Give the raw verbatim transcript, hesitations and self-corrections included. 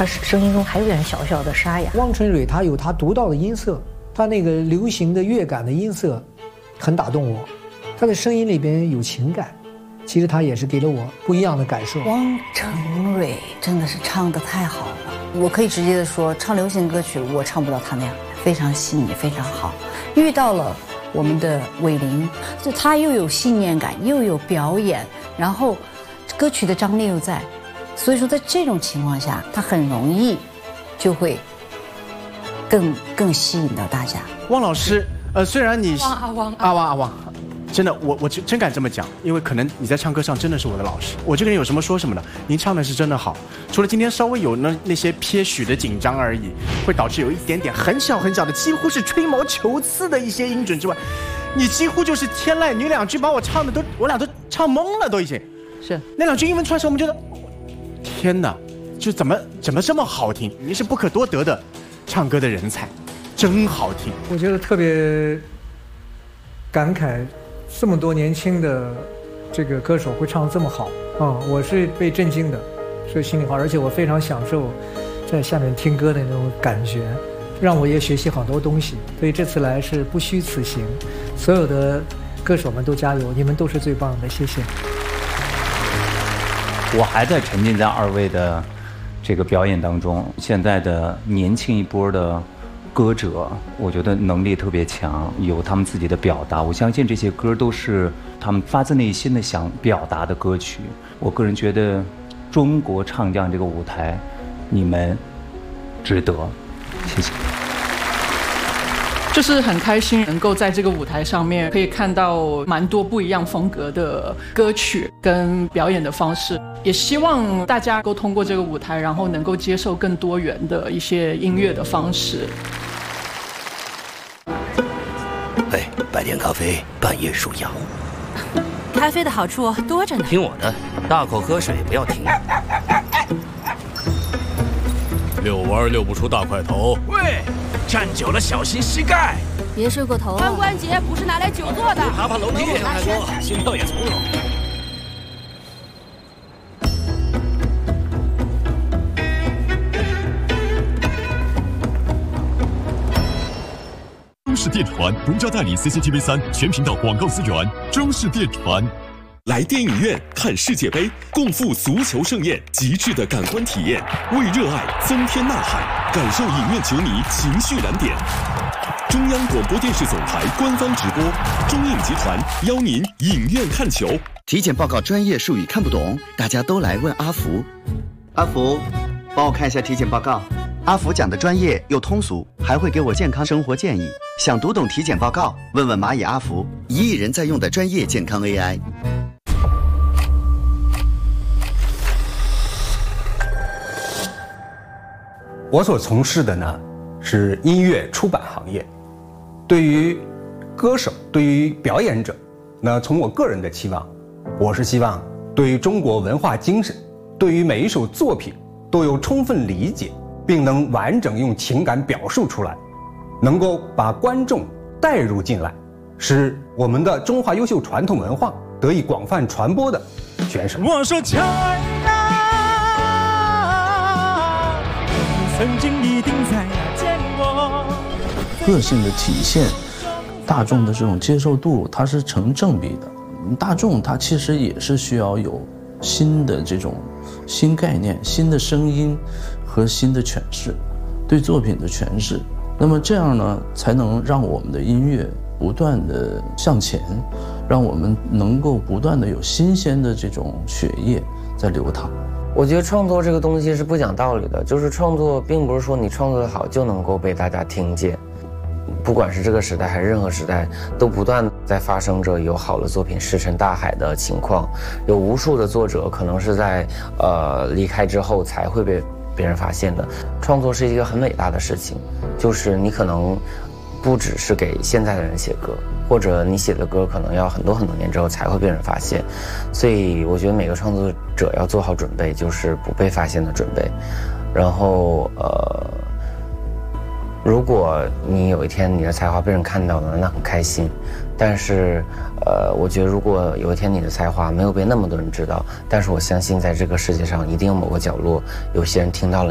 他声音中还有点小小的沙哑。 汪晨蕊他有他独到的音色，他那个流行的乐感的音色，很打动我。他的声音里边有情感，其实他也是给了我不一样的感受。 汪晨蕊真的是唱得太好了，我可以直接的说，唱流行歌曲我唱不到他那样，非常细腻，非常好。遇到了我们的伟林，就他又有信念感，又有表演，然后歌曲的张力又在，所以说在这种情况下，他很容易就会更更吸引到大家。 汪老师，呃，虽然你汪阿汪阿汪阿汪，真的，我我真真敢这么讲，因为可能你在唱歌上真的是我的老师。我这个人有什么说什么的，您唱的是真的好，除了今天稍微有那那些些许的紧张而已，会导致有一点点很小很小的，几乎是吹毛求疵的一些音准之外，你几乎就是天籁，你两句把我唱的都，我俩都唱懵了，都已经。 是那两句英文出来的时候，我们觉得，天哪，就怎么怎么这么好听？您是不可多得的唱歌的人才，真好听。 我觉得特别感慨。这么多年轻的这个歌手会唱得这么好啊！我是被震惊的，说心里话，而且我非常享受在下面听歌的那种感觉，让我也学习好多东西。所以这次来是不虚此行，所有的歌手们都加油，你们都是最棒的，谢谢。 我还在沉浸在二位的这个表演当中，现在的年轻一波的歌者，我觉得能力特别强，有他们自己的表达。我相信这些歌都是他们发自内心的想表达的歌曲。我个人觉得，中国唱将这个舞台，你们值得。谢谢。 就是很开心能够在这个舞台上面可以看到蛮多不一样风格的歌曲跟表演的方式，也希望大家能够通过这个舞台，然后能够接受更多元的一些音乐的方式。 哎，白天咖啡，半夜数羊。 咖啡的好处多着呢。 听我的，大口喝水，不要停。 遛弯遛不出大块头。 喂，站久了小心膝盖。 别睡过头。 髋关节不是拿来久坐的。 爬爬楼梯想太多，心跳也从容。 中视电传独家代理 C C T V 三全频道广告资源。中视电传。 来电影院看世界杯，共赴足球盛宴，极致的感官体验，为热爱增添呐喊，感受影院球迷情绪燃点。中央广播电视总台官方直播，中影集团邀您影院看球。 体检报告专业术语看不懂，大家都来问阿福。阿福，帮我看一下体检报告。阿福讲的专业又通俗，还会给我健康生活建议。想读懂体检报告，问问蚂蚁阿福，一亿人在用的专业健康 A I。 我所从事的呢是音乐出版行业，对于歌手，对于表演者，那从我个人的期望，我是希望对于中国文化精神，对于每一首作品都有充分理解，并能完整用情感表述出来，能够把观众带入进来，使我们的中华优秀传统文化得以广泛传播的选手。 我说亲爱的，曾经一定在那见过。 个性的体现，大众的这种接受度，它是成正比的。大众它其实也是需要有新的这种新概念、新的声音和新的诠释，对作品的诠释。那么这样呢，才能让我们的音乐不断的向前，让我们能够不断的有新鲜的这种血液在流淌。 我觉得创作这个东西是不讲道理的，就是创作并不是说你创作的好就能够被大家听见，不管是这个时代还是任何时代，都不断在发生着有好的作品石沉大海的情况，有无数的作者可能是在呃离开之后才会被别人发现的。创作是一个很伟大的事情，就是你可能不只是给现在的人写歌，或者你写的歌可能要很多很多年之后才会被人发现，所以我觉得每个创作者要做好准备，就是不被发现的准备。然后呃，如果你有一天你的才华被人看到了，那很开心。但是呃，我觉得如果有一天你的才华没有被那么多人知道，但是我相信在这个世界上一定有某个角落有些人听到了